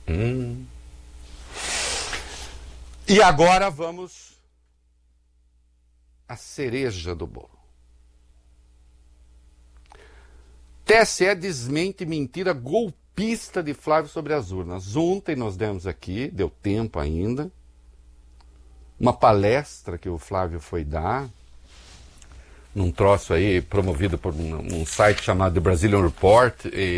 E agora vamos à cereja do bolo. TSE desmente mentira golpista de Flávio sobre as urnas. Ontem nós demos aqui, deu tempo ainda, uma palestra que o Flávio foi dar, num troço aí promovido por um site chamado The Brazilian Report,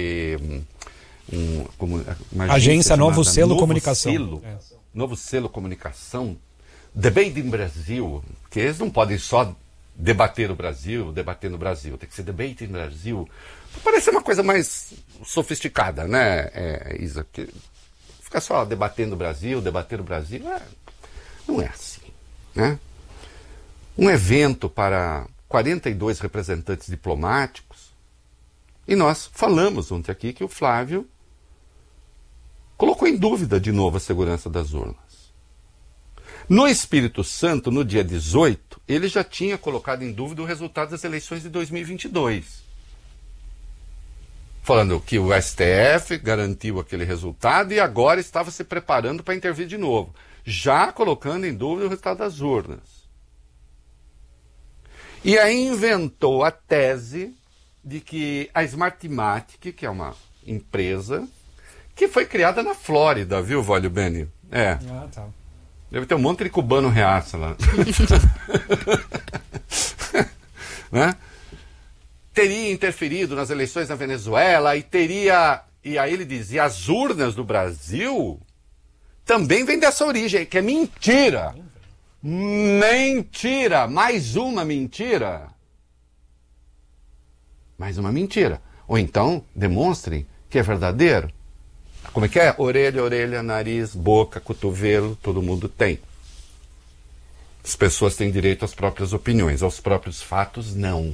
uma agência Novo Selo Comunicação. Novo Selo Comunicação, Debate in Brasil, que eles não podem só debater no Brasil, tem que ser Debate in Brasil. Parece uma coisa mais sofisticada, né, Isa? Ficar só debater o Brasil, não é assim, né? Um evento para 42 representantes diplomáticos, e nós falamos ontem aqui que o Flávio colocou em dúvida de novo a segurança das urnas. No Espírito Santo, no dia 18, ele já tinha colocado em dúvida o resultado das eleições de 2022. Falando que o STF garantiu aquele resultado e agora estava se preparando para intervir de novo, já colocando em dúvida o resultado das urnas. E aí inventou a tese de que a Smartmatic, que é uma empresa que foi criada na Flórida, viu, Vólio Beni? Tá. Deve ter um monte de cubano reaça lá. Né? Teria interferido nas eleições na Venezuela e aí ele dizia, as urnas do Brasil também vêm dessa origem, que é mentira. Mentira! Mais uma mentira. Ou então, demonstrem que é verdadeiro. Como é que é? Orelha, nariz, boca, cotovelo, todo mundo tem. As pessoas têm direito às próprias opiniões, aos próprios fatos, não.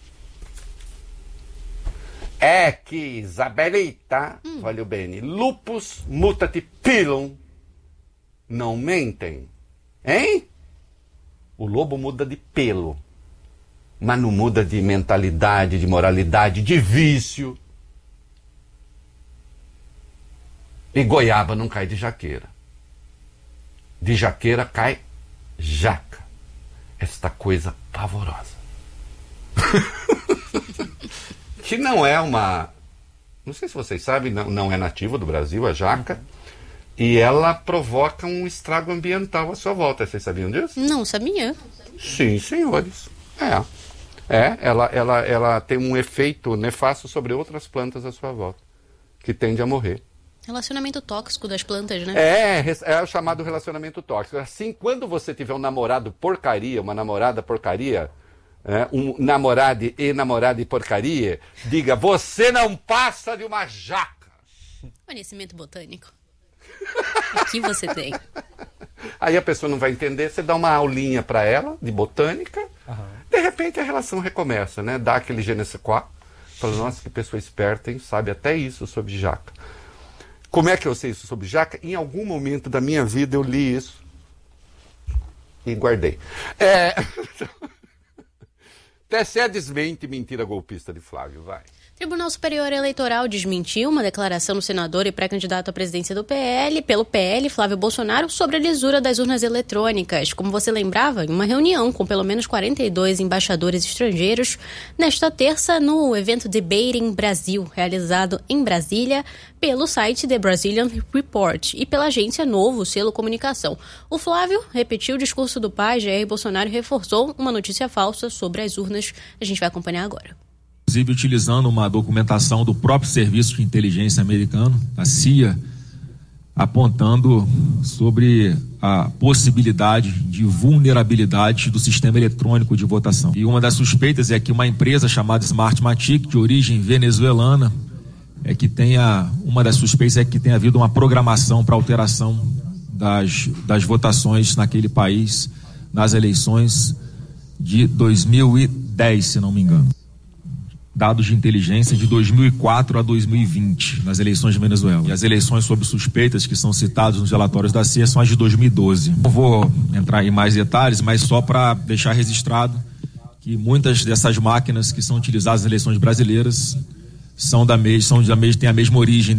É que Isabelita, olha bem, lupus mutat pilum, não mentem. Hein? O lobo muda de pelo, mas não muda de mentalidade, de moralidade, de vício. E goiaba não cai de jaqueira. De jaqueira cai jaca. Esta coisa pavorosa. Que não é uma... Não sei se vocês sabem, não é nativa do Brasil, a jaca. E ela provoca um estrago ambiental à sua volta. Vocês sabiam disso? Não sabia. Sim, senhores. Ela tem um efeito nefasto sobre outras plantas à sua volta, que tende a morrer. Relacionamento tóxico das plantas, né? É o chamado relacionamento tóxico. Assim, quando você tiver um namorado porcaria, uma namorada porcaria, um namorado e namorada e porcaria, diga, você não passa de uma jaca. Conhecimento botânico. O que você tem? Aí a pessoa não vai entender, você dá uma aulinha para ela, de botânica, de repente a relação recomeça, né? Dá aquele je ne sais quoi, fala, nossa, que pessoa esperta, hein? Sabe até isso sobre jaca. Como é que eu sei isso sobre jaca? Em algum momento da minha vida eu li isso e guardei. TSE desmente mentira golpista de Flávio, vai. Tribunal Superior Eleitoral desmentiu uma declaração do senador e pré-candidato à presidência do PL, pelo PL, Flávio Bolsonaro, sobre a lisura das urnas eletrônicas. Como você lembrava, em uma reunião com pelo menos 42 embaixadores estrangeiros, nesta terça, no evento Debating Brasil, realizado em Brasília, pelo site The Brazilian Report e pela agência Novo Selo Comunicação. O Flávio repetiu o discurso do pai, Jair Bolsonaro, e reforçou uma notícia falsa sobre as urnas. A gente vai acompanhar agora. Inclusive utilizando uma documentação do próprio Serviço de Inteligência americano, a CIA, apontando sobre a possibilidade de vulnerabilidade do sistema eletrônico de votação. E uma das suspeitas é que uma empresa chamada Smartmatic, de origem venezuelana, uma das suspeitas é que tenha havido uma programação para alteração das votações naquele país, nas eleições de 2010, se não me engano. Dados de inteligência de 2004 a 2020, nas eleições de Venezuela. E as eleições sob suspeitas que são citadas nos relatórios da CIA são as de 2012. Não vou entrar em mais detalhes, mas só para deixar registrado que muitas dessas máquinas que são utilizadas nas eleições brasileiras têm a mesma origem